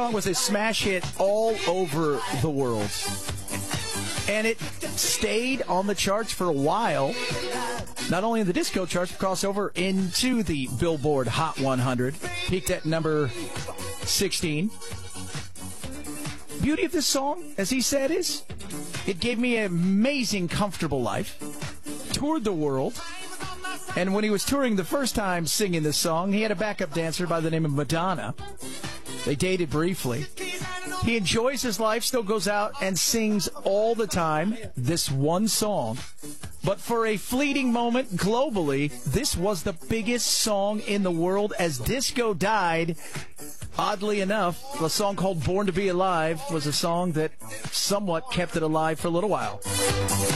song was a smash hit all over the world. And it stayed on the charts for a while. Not only in the disco charts, but crossover into the Billboard Hot 100. Peaked at number 16. Beauty of this song, as he said, is it gave me an amazing, comfortable life. Toured the world. And when he was touring the first time singing this song, he had a backup dancer by the name of Madonna. They dated briefly. He enjoys his life, still goes out and sings all the time this one song. But for a fleeting moment, globally, this was the biggest song in the world as disco died. Oddly enough, a song called Born to Be Alive was a song that somewhat kept it alive for a little while.